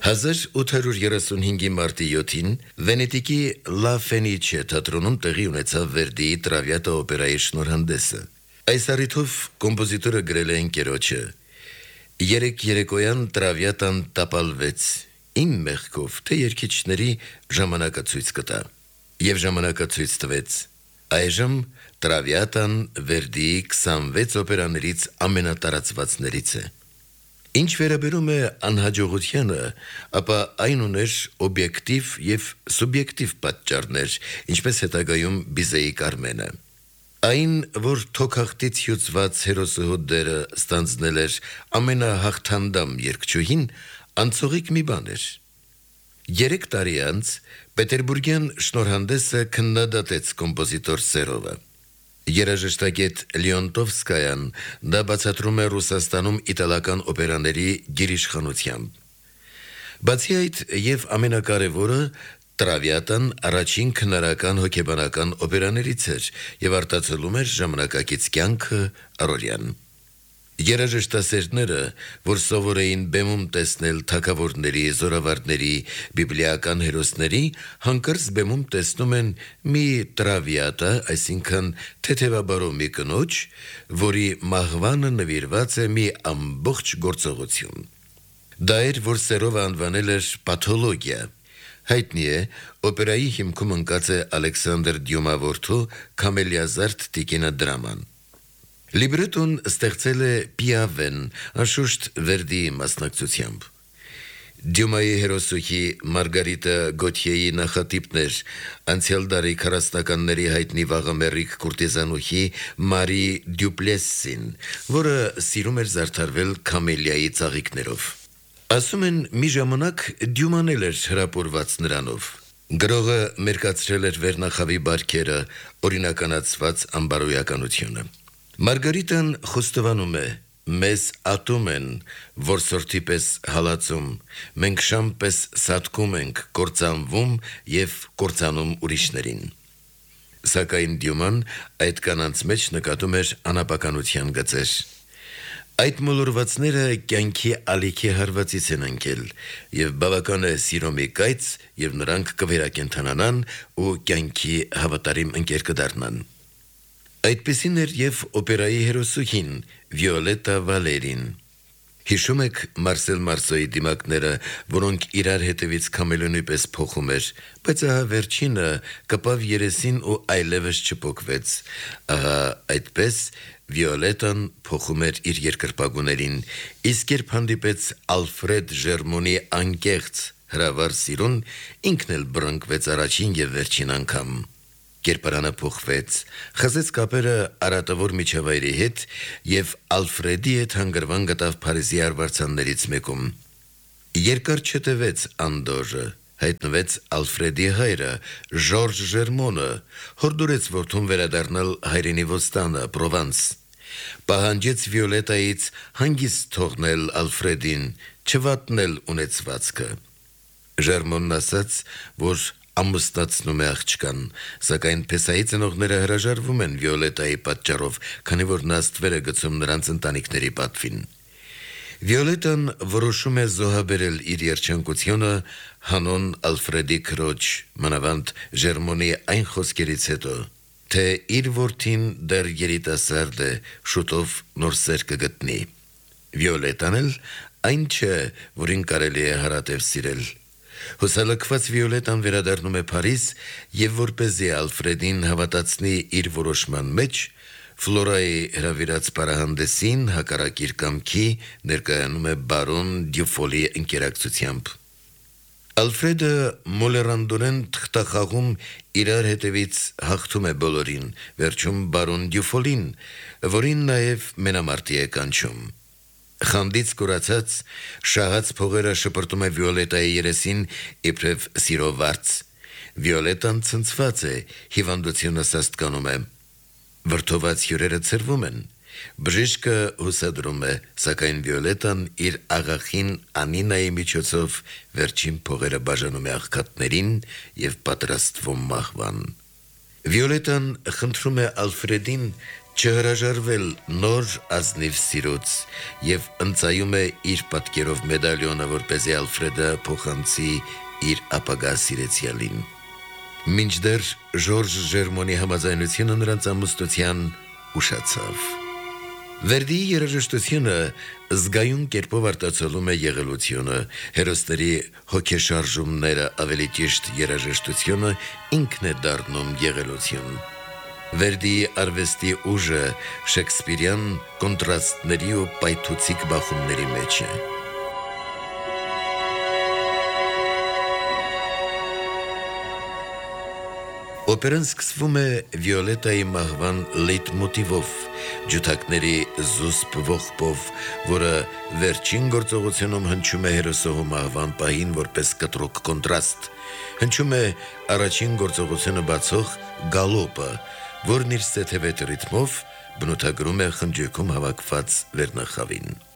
1835-ի մարտի 7-ին Վենետիկի Լա Ֆենիչե թատրոնում տեղի ունեցավ Վերդիի Տրավիատա օպերայի շնորհանդեսը։ Այս առիթով կոմպոզիտորը գրել է ընկերոջը. «Երեկ երեկոյան Տրավիատան տապալվեց իմ մեղքով, թե երգիչների ժամանակացույց կտա, եւ ժամանակացույց տվեց։ Այժմ Տրավիատան Վերդիի 26 օպերաներից ամենատարածվածներից է»։ Ինչ վերաբերում է անհաջողությանը, ապա այն ուներ օբյեկտիվ եւ սուբյեկտիվ պատճառներ, ինչպես հետագայում Բիզեի Կարմենը։ Այն, որ թոքախտից հյուծված հերոսուհու դերը ստանձնել էր ամենահաղթանդամ երգչուհին, անցողիկ մի բան էր։ 3 տարի անց Պետերբուրգյան շնորհանդեսը քննադատեց կոմպոզիտոր Սերովը։ Երաժշտագետ Լեոնտովսկայան դա բացատրում է Ռուսաստանում իտալական օպերաների գերիշխանությամբ։ Բացի այդ եւ ամենակարևորը, Տրավիատան առաջին քնարական հոգեբանական օպերաներից էր եւ արտացոլում էր ժամանակակից կյանքը առօրյան։ Երաժշտասերները, որ սովոր էին բեմում տեսնել թագավորների, զորավարների, բիբլիական հերոսների, հանկարծ բեմում տեսնում են մի Տրավիատա, այսինքն թեթևաբարո մի կնոջ, որի մահվանը նվիրված է մի ամբողջ գործողություն։ Դա էր, որ Սերովը անվանել էր պաթոլոգիա։ Հայտնի է, օպերայի հիմքում ընկած է Ալեքսանդր Դյումա որդու Քամելիազարդ տիկինը դրաման։ Լիբրետոն ստեղծել է Պիավեն, անշուշտ Վերդիի մասնակցությամբ։ Դյումայի հերոսուհի Մարգարիտա Գոթիեի նախատիպն էր անցյալ դարի 40-ականների հայտնի վաղամեռիկ կուրտիզանուհի Մարի Դյուպլեսսին, որը սիրում էր զարդարվել Քամելիայի ծաղիկներով։ Ասում են, մի ժամանակ Դյուման էր հրապուրված նրանով։ Գրողը մերկացրել էր վերնախավի բարքերը, օրինականացված անբարոյականությունը։ Մարգարիտան խոստովանում է. «Մեզ ատում են, որսորդի պես հալածում, մենք շամ պես սատկում ենք, կործանվում եւ կործանում ուրիշներին»։ Սակայն Դյուման այդ կանանց մեջ նկատում էր անապականության գծեր։ Այդ մոլորվածները կյանքի ալիքի հարվածից են ընկել եւ բավական է սիրո մի կայծ եւ նրանք կվերակենդանանան ու կյանքի հավատարիմ ընկեր կդառնան։ Այդպիսին էր եւ օպերայի հերոսուհին Վիոլետա Վալերին։ Հիշում եք Մարսել Մարսոյի դիմակները, որոնք իրար հետևից քամելոնի պես փոխում էր, բայց ահա վերջինը կպավ երեսին ու այլևս չփոխվեց։ Ահա այդպես Վիոլետան փոխում էր իր երկրպագուներին, իսկ երբ հանդիպեց Ալֆրեդ Ժերմոնի անկեղծ հրավառ սիրուն, ինքն էլ բռնկվեց առաջին եւ վերջին անգամ։ Կերպարանը փոխվեց, խզեց կապերը արատավոր միջավայրի հետ եւ Ալֆրեդի հետ հանգրվան գտավ Փարիզի արվարձաններից մեկում։ Երկար չտևեց Անդորը, հայտնվեց Ալֆրեդի հայրը, Ժորժ Ժերմոնը, հորդորեց որդուն վերադառնալ հայրենի ոստանը, Պրովանս։ Պահանջեց Վիոլետայից հանգիստ թողնել Ալֆրեդին, չվատնել ունեցվածքը։ Ժերմոնն ասաց, որ ամուսնացնում է աղջկան, սակայն Փեսայի ծնողները հրաժարվում են Վիոլետայի պատճառով, քանի որ նա ստվեր է գցում նրանց ընտանիքների պատվին։ Վիոլետան որոշում է զոհաբերել իր երջանկությունը հանուն Ալֆրեդի քրոջ, մանավանդ Ժերմոնի այն խոսքերից հետո, թե իր որդին դեռ երիտասարդ է, շուտով նոր սեր կգտնի։ Վիոլետան էլ այն չէ, որին կարելի է հարատև սիրել։ Հուսալքված Վիոլետան վերադառնում է Փարիզ եւ որպեսզի Ալֆրեդին հավատացնի իր որոշման մեջ, Ֆլորայի հրավիրած պարահանդեսին հակառակ իր կամքի ներկայանում է բարոն Դյուֆոլի ընկերակցությամբ։ Ալֆրեդը մոլերանդորեն թղթախաղում իրար հետևից հաղթում է բոլորին, վերջում բարոն Դյուֆոլին, որին նաեւ մենամարտի է կանչում։ Խանդից կուրացած, շահած փողերը շպրտում է Վիոլետայի երեսին իբրև սիրո վարձ։ Վիոլետան ցնցված է, հիվանդությունը սաստկանում է։ Վրդոված հյուրերը ցրվում են։ Բժիշկը հուսադրում է, սակայն Վիոլետան իր աղախին Անինայի միջոցով վերջին փողերը բաժանում է աղքատներին եւ պատրաստվում մահվան։ Վիոլետան խնդրում է Ալֆրեդին Չհրաժարվել նոր ազնիվ սիրուց եւ ընծայում է իր պատկերով մեդալյոնը, որպեսզի Ալֆրեդը փոխանցի իր ապագա սիրեցյալին։ Մինչդեռ Ժորժ Ժերմոնի համաձայնությունը նրանց ամուսնության ուշացավ։ Վերդիի երաժշտությունը զգայուն կերպով արտացոլում է եղելությունը, հերոսների հոգեշարժումները, ավելի ճիշտ երաժշտությունը ինքն է դառնում եղելություն։ Վերդիի արվեստի ուժը շեքսպիրյան կոնտրաստների ու պայթուցիկ բախումների մեջ է։ Օպերան սկսվում է Վիոլետայի մահվան լեյտմոտիվով, ջութակների զուսպ ողբով, որը վերջին գործողությունում հնչում է հերոսուհու մահվան պահին որպես կտրուկ կոնտրաստ, հնչում է առաջին գործողությունը բացող գալոպը, որն իր սեթևետ ռիթմով բնութագրում է խնջույքում հավաքված վերնախավին։